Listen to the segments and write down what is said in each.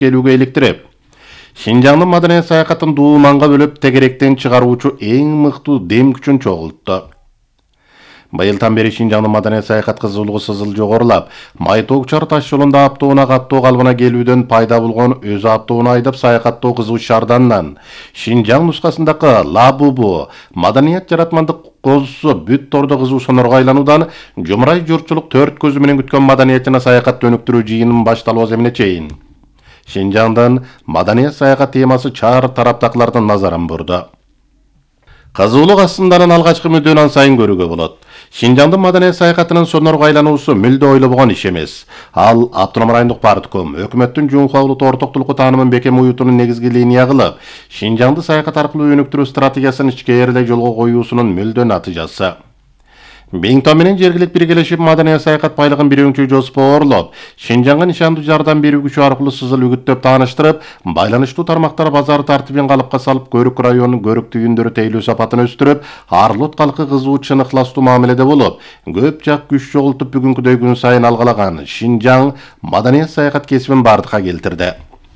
келүүгө иликтирип, Шинжаңдын маданий саякатын дууманга бөлүп тегеректен чыгаруучу эң мыктуу дем күчүн чогултtu. Быйылдан бери Шинжаңдын маданий саякат кызуулугу сызыл жогорулап, Май-Тоокчар таш жолунда автоунаа каттоо калыбына келүүдөн пайда болгон өзү автоунаа айдап саякаттоо кызуу шаарданынан Шинжаң нускасындагы Лабубу маданият жаратмандык козусу бүт тордо кызуу сонорго айлануудан жумурай журтчулук төрт көзү менен күткөн маданият жана саякатты өнүктүрүү жыйынын башталуу эмне чейин Шинжаңдын маданият саякат темасы чаар тараптакылардын назарын бурду. Кызуулук астынданын алгачкы мүддөөнү сайын көрүүгө болот. Шинжаңдын маданият саякатынын сонорго айлануусу мүлдө ойлобогон иш эмес. Ал автоном райондук партком, өкмөттүн Жуунхва улуттук ортоктулукку таанымын бекем уютунун негизги линия кылып, Шинжаңды саякат аркылуу өнүктүрүү стратегиясын ичкээрилей жолго коюусунун мүлдө натыйжасы. Бейиңтон менен жергилик биргелешип маданият саякат байлыгын бирөөңчү жоспоорлоп, Шинжаңга нишандуу жардам берүү күчү аркылуу сызыл үгүттөп тааныштырып, байланыштуу тармактар базар тартибин калыпка салып, Көрүк районунун Көрүк түйүндөрү тейлөө сапатын өстүрүп, Арлут калкы кызуу чыныктуу мамиледе болуп, көп жак күч чогултуп бүгүнкүдөй күн сайын алгалаган Шинжаң маданият саякат кесибин бардыкка келтирди.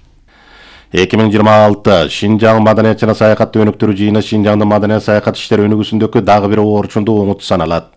2026 Шинжаң маданият жана саякатты өнүктүрүү жыйыны Шинжаңдын маданият саякат иштери өнүгүүсүндөгү дагы бир орчундуу оңуту саналат.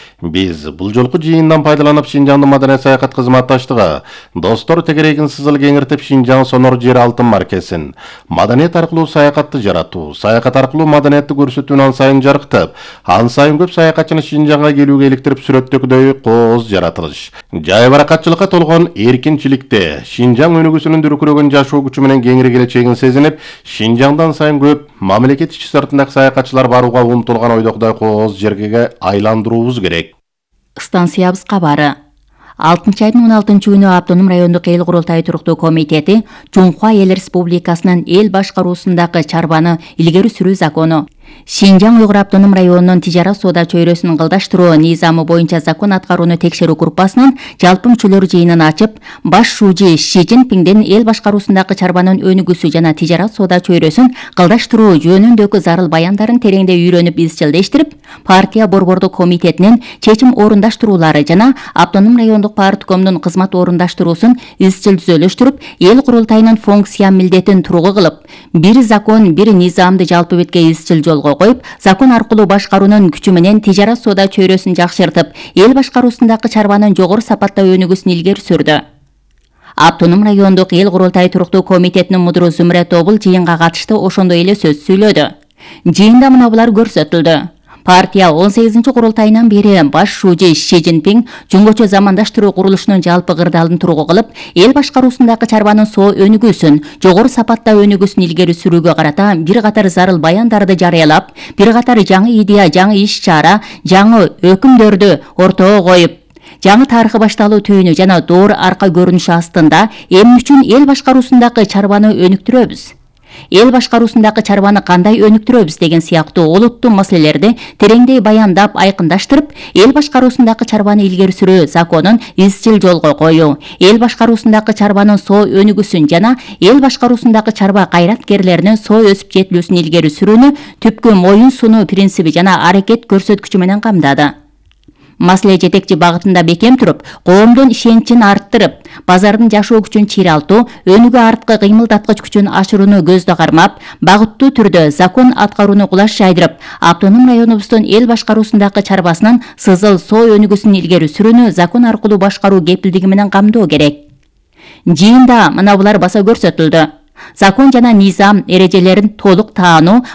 Биз бул жолку жыйындан пайдаланып Шинжаңдын маданият саякат кызматташтыгы, достор тегерегин сызыл кеңиртип Шинжаң сонор жер алтын маркесин, маданият аркылуу саякатты жаратуу, саякат аркылуу маданиятты көрсөтүүнү ан сайын жарыктап, ан сайын көп саякатчыны Шинжаңга келүүгө иликтирип сүрөттөгүдөй кооз жаратылыш. Жай баракатчылыкка толгон эркинчиликте Шинжаң өнүгүүсүнүн дүркүрөгөн жашоо күчү менен кеңири келечегин сезинип, Шинжаңдан сайын көп мамлекет ички сыртындагы саякатчылар барууга умтулган ойдогудай кооз жерге айландырууубуз керек. Станциябыз кабары. 6-айдын 16-күнү автоном райондук эл курултайы туруктуу комитети Жуунхва эл республикасынын эл башкаруусундагы чарбаны илгери сүрүү закону, Шинжаң Уйгур автоном районунун тижарат соода чөйрөсүнүн кылдаштыруу низамы боюнча закон аткарууну текшерүү группасынын жалпы мүчөлөр жыйынын ачып, баш шужи Ши Цзиньпиндин эл башкаруусундагы чарбанын өнүгүүсү жана тижарат соода чөйрөсүн кылдаштыруу жөнүндөгү зарыл баяндарын тереңдей үйрөнүп изчилдештирип, партия борбордук комитетинин чечим орундаштыруулары жана автоном райондук парткомдун кызмат орундаштыруусун изчил түзөлүштүрүп, эл курултайынын функция милдетин тургу кылып, бир закон, бир низамды жалпы бетке изчил жолго коюп, закон аркылуу башкаруунун күчү менен тижарат соода чөйрөсүн жакшыртып, эл башкаруусундагы чарбанын жогору сапатта өнүгүүсүн илгери сүрдү. Автоном райондук эл курултайы туруктуу комитетинин мудру Зумрет Тобул жыйынга катышты ошондой эле сөз сүйлөдү. Жыйында мына булар көрсөтүлдү. Партия 18 курултайынан бери баш шужи Ши Цзиньпин жөнгөчө замандаштыруу курулушунун жалпы кырдаалын тургу кылып, эл башкаруусундагы чарбанын соо өнүгүүсүн, жогору сапатта өнүгүүсүн илгери сүрүүгө карата бир катар зарыл баяндарды жарыялап, бир катар жаңы идея, жаңы иш-чара, жаңы өкүмдөрдү ортого коюп, жаңы тарыхы башталуу түйүнү жана доор арка көрүнүшү астында эмне үчүн эл башкаруусундагы чарбаны өнүктүрөбүз? Эл башкаруусундагы чарбаны кандай өнүктүрөбүз деген сыяктуу олуттуу маселелерди тереңдей баяндап, айкындаштырып, эл башкаруусундагы чарбаны илгери сүрүү законун изчил жолго коюу, эл башкаруусундагы чарбанын соо өнүгүүсүн жана эл башкаруусундагы чарба кайраткерлеринин соо өсүп жетилүүсүн илгери сүрүүнү түпкү моюн сунуу принциби жана аракет көрсөткүчү менен камдады. Маселе жетекчи багытында бекем туруп, коомдун ишеничин арттырып, базардын жашоо күчүн чыйралтуу, өнүгүү арткы кыймылдаткыч күчүн ашырууну көздө кармап, багыттуу түрдө закон аткарууну кулаш жайдырып, автоном районубуздун эл башкаруусундагы чарбасынын сызыл соо өнүгүүсүн илгери сүрүүнү закон аркылуу башкаруу кепилдиги менен камдоо керек. Жыйында мына булар баса көрсөтүлдү. Закон жана низам эрежелерин толук таануу,